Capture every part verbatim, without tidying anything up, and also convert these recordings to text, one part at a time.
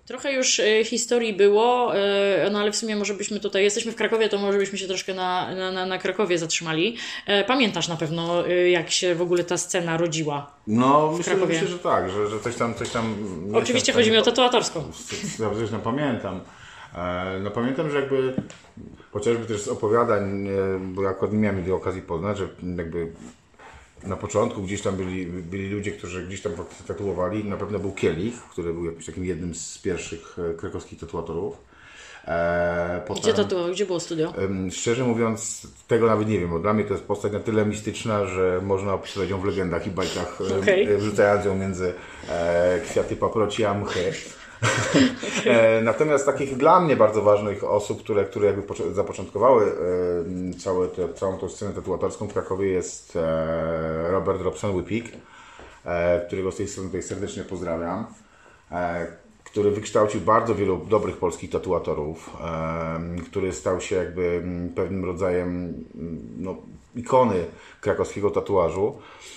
Trochę już y, historii było, y, no ale w sumie może byśmy tutaj, jesteśmy w Krakowie, to może byśmy się troszkę na, na, na Krakowie zatrzymali. Y, pamiętasz na pewno, y, jak się w ogóle ta scena rodziła? No, myślę, myślę, że tak, że, że coś tam... Coś tam Oczywiście chodzi mi o tatuatorską. Zresztą pamiętam. No pamiętam, że jakby chociażby też z opowiadań, bo ja akurat nie miałem tej okazji poznać, że jakby na początku gdzieś tam byli, byli ludzie, którzy gdzieś tam tatuowali. Na pewno był Kielich, który był jakimś takim jednym z pierwszych krakowskich tatuatorów. Potem, Gdzie tatuował? Gdzie było studio? Szczerze mówiąc, tego nawet nie wiem, bo dla mnie to jest postać na tyle mistyczna, że można opisywać ją w legendach i bajkach, okay. wrzucając ją między kwiaty paproci a mchy. Okay. Natomiast takich dla mnie bardzo ważnych osób, które, które jakby zapoczątkowały całe te, całą tą scenę tatuatorską w Krakowie jest Robert Robson-Whippik, którego z tej strony tutaj serdecznie pozdrawiam, który wykształcił bardzo wielu dobrych polskich tatuatorów, który stał się jakby pewnym rodzajem no, ikony krakowskiego tatuażu.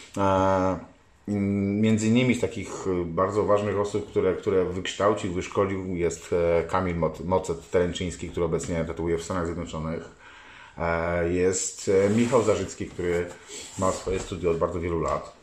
Między innymi z takich bardzo ważnych osób, które, które wykształcił, wyszkolił jest Kamil Mocet-Teręczyński, który obecnie tatuuje w Stanach Zjednoczonych. Jest Michał Zarzycki, który ma swoje studio od bardzo wielu lat.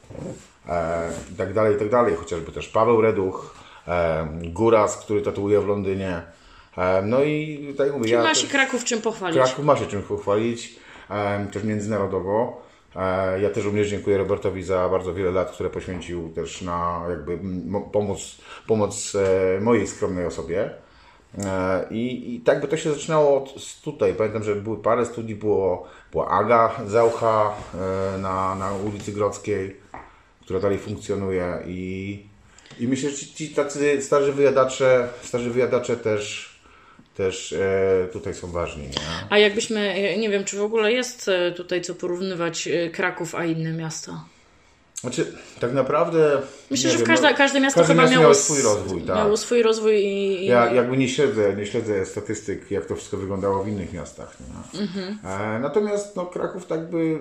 I tak dalej, i tak dalej. Chociażby też Paweł Reduch, Góras, który tatuuje w Londynie. No i tak mówię, Czyli ja ma się Kraków czym pochwalić. Kraków ma się czym pochwalić, też międzynarodowo. Ja też również dziękuję Robertowi za bardzo wiele lat, które poświęcił też na jakby pomoc, pomoc mojej skromnej osobie. I, i tak by to się zaczynało od tutaj. Pamiętam, że były parę studii, było, była Aga Zaucha na, na ulicy Grodzkiej, która dalej funkcjonuje i, i myślę, że ci, ci tacy starzy wyjadacze, starzy wyjadacze też też e, tutaj są ważni. Nie? A jakbyśmy, nie wiem, czy w ogóle jest tutaj co porównywać Kraków a inne miasta? Znaczy, tak naprawdę... Myślę, że wiem, każde, no, każde miasto każde chyba miasto miało, miało swój rozwój. Tak. Miało swój rozwój i... i... Ja jakby nie śledzę, nie śledzę statystyk, jak to wszystko wyglądało w innych miastach. Mhm. E, natomiast no, Kraków tak by...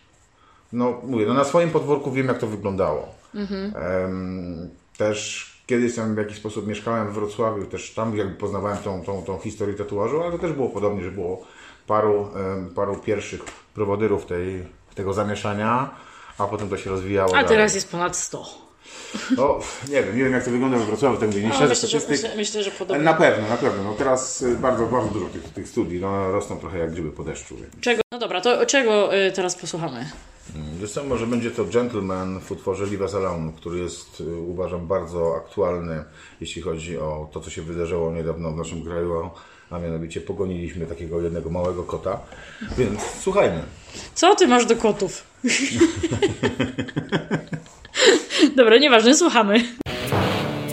No mówię, no, na swoim podwórku wiem, jak to wyglądało. Mhm. E, też... Kiedyś tam w jakiś sposób mieszkałem w Wrocławiu, też tam jakby poznawałem tą, tą, tą historię tatuażu, ale to też było podobnie, że było paru, paru pierwszych prowodyrów tej, tego zamieszania, a potem to się rozwijało. A dalej. Teraz jest ponad sto. No, nie wiem, nie wiem jak to wygląda w Wrocławiu, tak mówię, nie śledzę statystyk. Myślę, myślę, że podobnie. Na pewno, na pewno. No teraz bardzo, bardzo dużo tych, tych studii, no, rosną trochę jak grzyby po deszczu. Czego? No dobra, to czego teraz posłuchamy? Zresztą może będzie to Gentleman w utworze Leave Us Alone, który jest, uważam, bardzo aktualny, jeśli chodzi o to, co się wydarzyło niedawno w naszym kraju, a mianowicie pogoniliśmy takiego jednego małego kota, więc słuchajmy. Co ty masz do kotów? Dobra, nieważne, słuchamy.